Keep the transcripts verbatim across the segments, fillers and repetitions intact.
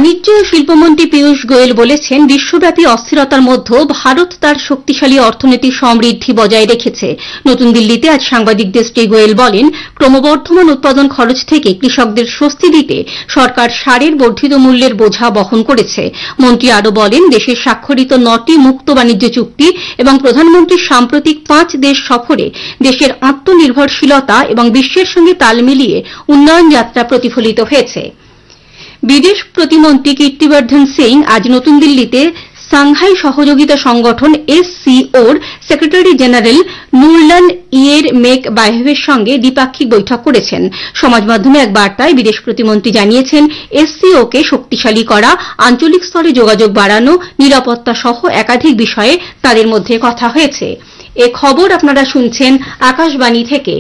বাণিজ্য ও শিল্পমন্ত্রী পীযূষ গোয়েল বলেছেন, বিশ্বব্যাপী অস্থিরতার মধ্যেও ভারত তার শক্তিশালী অর্থনৈতিক সমৃদ্ধি বজায় রেখেছে। নতুন দিল্লিতে আজ সাংবাদিকদের শ্রী গোয়েল বলেন, ক্রমবর্ধমান উৎপাদন খরচ থেকে কৃষকদের স্বস্তি দিতে সরকার সারের বর্ধিত মূল্যের বোঝা বহন করেছে। মন্ত্রী আরও বলেন, দেশের স্বাক্ষরিত নটি মুক্ত বাণিজ্য চুক্তি এবং প্রধানমন্ত্রীর সাম্প্রতিক পাঁচ দেশ সফরে দেশের আত্মনির্ভরশীলতা এবং বিশ্বের সঙ্গে তাল মিলিয়ে উন্নয়ন যাত্রা প্রতিফলিত হয়েছে। বিদেশ প্রতিমন্ত্রী কীর্তিবর্ধন সিং আজ নতুন দিল্লিতে সাংহাই সহযোগিতা সংগঠন এসসিওর সেক্রেটারি জেনারেল নুরলান ইয়ের মেক বায়েভের সঙ্গে দ্বিপাক্ষিক বৈঠক করেছেন। সমাজ মাধ্যমে এক বার্তায় বিদেশ প্রতিমন্ত্রী জানিয়েছেন, এসসিওকে শক্তিশালী করা, আঞ্চলিক স্তরে যোগাযোগ বাড়ানো, নিরাপত্তা সহ একাধিক বিষয়ে তাদের মধ্যে কথা হয়েছে। এ খবর আপনারা শুনছেন আকাশবাণী থেকে।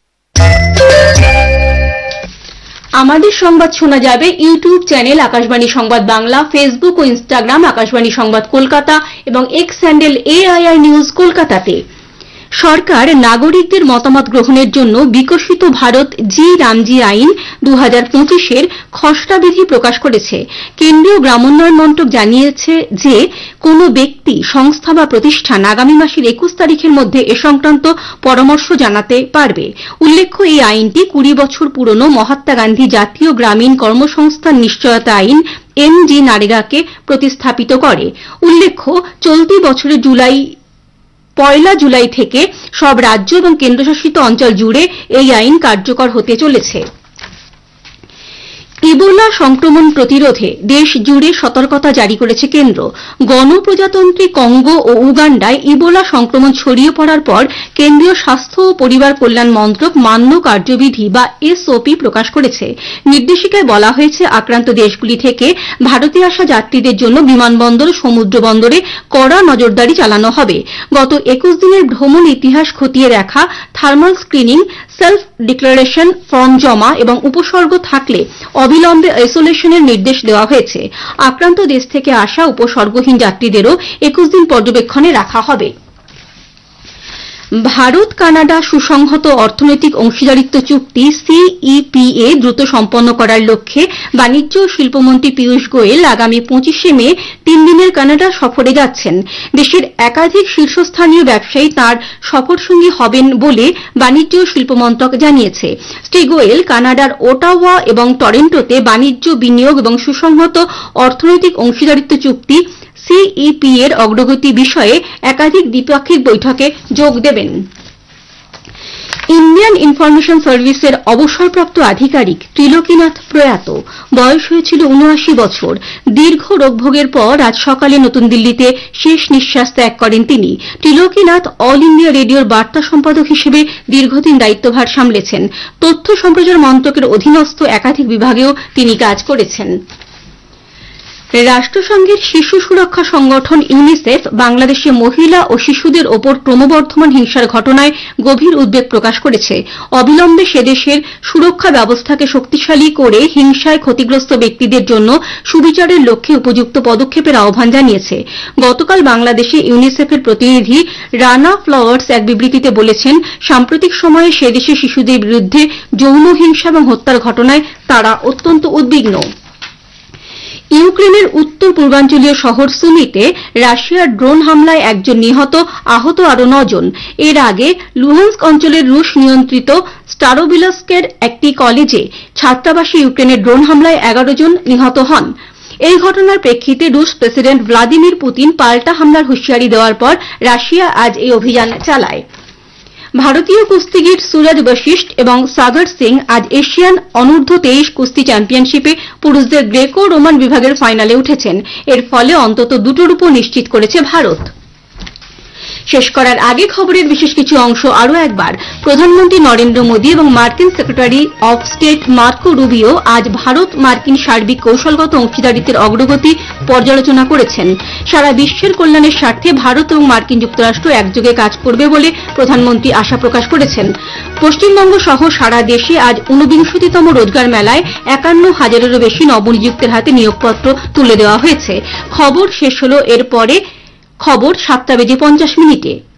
আমাদের সংবাদ শোনা যাবে ইউটিউব চ্যানেল আকাশবাণী সংবাদ বাংলা, ফেসবুক ও ইনস্টাগ্রাম আকাশবাণী সংবাদ কলকাতা এবং এক্স হ্যান্ডেল এআইআর নিউজ কলকাতাতে। সরকার নাগরিকদের মতামত গ্রহণের জন্য বিকশিত ভারত জি রামজি আইন দু হাজার পঁচিশের খসড়া বিধি প্রকাশ করেছে। কেন্দ্রীয় গ্রামোন্নয়ন মন্ত্রক জানিয়েছে যে কোন ব্যক্তি, সংস্থা বা প্রতিষ্ঠান আগামী মাসের একুশ তারিখের মধ্যে এ সংক্রান্ত পরামর্শ জানাতে পারবে। উল্লেখ্য, এই আইনটি কুড়ি বছর পুরনো মহাত্মা গান্ধী জাতীয় গ্রামীণ কর্মসংস্থান নিশ্চয়তা আইন এম জি নারেগাকে প্রতিস্থাপিত করে। উল্লেখ্য, চলতি বছরের জুলাই পয়লা জুলাই থেকে সব রাজ্য এবং কেন্দ্রশাসিত অঞ্চল জুড়ে এই আইন কার্যকর হতে চলেছে। ইবোলা সংক্রমণ প্রতিরোধে দেশ জুড়ে সতর্কতা জারি করেছে কেন্দ্র। গণপ্রজাতন্ত্রী কঙ্গো ও উগান্ডায় ইবোলা সংক্রমণ ছড়িয়ে পড়ার পর কেন্দ্রীয় স্বাস্থ্য ও পরিবার কল্যাণ মন্ত্রক মান্য কার্যবিধি বা এসওপি প্রকাশ করেছে। নির্দেশিকায় বলা হয়েছে, আক্রান্ত দেশগুলি থেকে ভারতে আসা যাত্রীদের জন্য বিমানবন্দর ও সমুদ্র বন্দরে কড়া নজরদারি চালানো হবে। গত একুশ দিনের ভ্রমণ ইতিহাস খতিয়ে দেখা, thermal screening, self declaration form জমা এবং উপসর্গ থাকলে অবিলম্বে আইসোলেশনের নির্দেশ দেওয়া হয়েছে। আক্রান্ত দেশ থেকে আসা উপসর্গহীন যাত্রীদেরও একুশ দিন পর্যবেক্ষণে রাখা হবে। ভারত কানাডা সুসংহত অর্থনৈতিক অংশীদারিত্ব চুক্তি সিইপিএ দ্রুত সম্পন্ন করার লক্ষ্যে বাণিজ্য ও শিল্পমন্ত্রী পীযূষ গোয়েল আগামী পঁচিশে মে তিন দিনের কানাডা সফরে যাচ্ছেন। দেশের একাধিক শীর্ষস্থানীয় ব্যবসায়ী তাঁর সফরসঙ্গী হবেন বলে বাণিজ্য ও শিল্প মন্ত্রক জানিয়েছে। শ্রী গোয়েল কানাডার ওটাওয়া এবং টরন্টোতে বাণিজ্য, বিনিয়োগ এবং সুসংহত অর্থনৈতিক অংশীদারিত্ব চুক্তি সিইপি এর অগ্রগতি বিষয়ে একাধিক দ্বিপাক্ষিক বৈঠকে যোগ দেবেন। ইন্ডিয়ান ইনফরমেশন সার্ভিসের অবসরপ্রাপ্ত আধিকারিক ত্রিলোকীনাথ প্রয়াত। বয়স হয়েছিল উনআশি বছর। দীর্ঘ রোগভোগের পর আজ সকালে নতুন দিল্লিতে শেষ নিঃশ্বাস ত্যাগ করেন তিনি। ত্রিলোকীনাথ অল ইন্ডিয়া রেডিওর বার্তা সম্পাদক হিসেবে দীর্ঘদিন দায়িত্বভার সামলেছেন। তথ্য সম্প্রচার মন্ত্রকের অধীনস্থ একাধিক বিভাগেও তিনি কাজ করেছেন। রাষ্ট্রসংঘের শিশু সুরক্ষা সংগঠন ইউনিসেফ বাংলাদেশে মহিলা ও শিশুদের ওপর ক্রমবর্ধমান হিংসার ঘটনায় গভীর উদ্বেগ প্রকাশ করেছে। অবিলম্বে সে দেশের সুরক্ষা ব্যবস্থাকে শক্তিশালী করে হিংসায় ক্ষতিগ্রস্ত ব্যক্তিদের জন্য সুবিচারের লক্ষ্যে উপযুক্ত পদক্ষেপের আহ্বান জানিয়েছে। গতকাল বাংলাদেশে ইউনিসেফের প্রতিনিধি রানা ফ্লাওয়ার্স এক বিবৃতিতে বলেছেন, সাম্প্রতিক সময়ে সে দেশে শিশুদের বিরুদ্ধে যৌন হিংসা এবং হত্যার ঘটনায় তারা অত্যন্ত উদ্বিগ্ন। ইউক্রেনের উত্তর পূর্বাঞ্চলীয় শহর সুমিতে রাশিয়ার ড্রোন হামলায় একজন নিহত, আহত আরও নজন। এর আগে লুহান্স্ক অঞ্চলের রুশ নিয়ন্ত্রিত স্টারোবিলস্কের একটি কলেজে ছাত্রাবাসে ইউক্রেনের ড্রোন হামলায় এগারো জন নিহত হন। এই ঘটনার প্রেক্ষিতে রুশ প্রেসিডেন্ট ভ্লাদিমির পুতিন পাল্টা হামলার হুঁশিয়ারি দেওয়ার পর রাশিয়া আজ এই অভিযান চালায়। ভারতীয় কুস্তিগির সুরজ বশিষ্ঠ এবং সাগর সিং আজ এশিয়ান অনূর্ধ্ব তেইশ কুস্তি চ্যাম্পিয়নশিপে পুরুষদের গ্রেকো রোমান বিভাগের ফাইনালে উঠেছেন। এর ফলে অন্তত দুটো রূপ নিশ্চিত করেছে ভারত। শেষ করার আগে খবরের বিশেষ কিছু অংশ আরও একবার। প্রধানমন্ত্রী নরেন্দ্র মোদী এবং মার্কিন secretary of state Marco Rubio আজ ভারত মার্কিন সার্বিক কৌশলগত অংশীদারিত্বের অগ্রগতি পর্যালোচনা করেছেন। সারা বিশ্বের কল্যাণের স্বার্থে ভারত এবং মার্কিন যুক্তরাষ্ট্র একযোগে কাজ করবে বলে প্রধানমন্ত্রী আশা প্রকাশ করেছেন। পশ্চিমবঙ্গ সহ সারা দেশে আজ ঊনবিংশতিতম রোজগার মেলায় একান্ন হাজারেরও বেশি নবনিযুক্তের হাতে নিয়োগপত্র তুলে দেওয়া হয়েছে। খবর শেষ হল। এরপরে খবর সাতটা বেজে পঞ্চাশ মিনিটে।